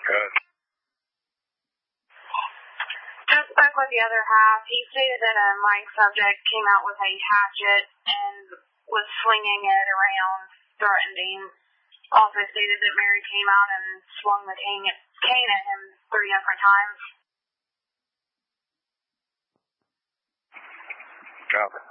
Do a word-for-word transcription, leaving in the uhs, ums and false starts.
Good. Just spoke with the other half. He stated that a Mike subject came out with a hatchet and was swinging it around, threatening. Also stated that Mary came out and swung the cane, cane at him three different times. Got it.